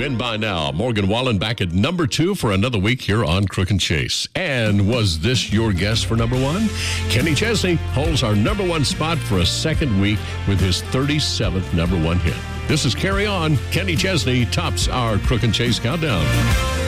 been by now. Morgan Wallen back at number 2 for another week here on Crook and Chase. And was this your guess for number 1? Kenny Chesney holds our number 1 spot for a second week with his 37th number 1 hit. This is Carry On. Kenny Chesney tops our Crook and Chase countdown.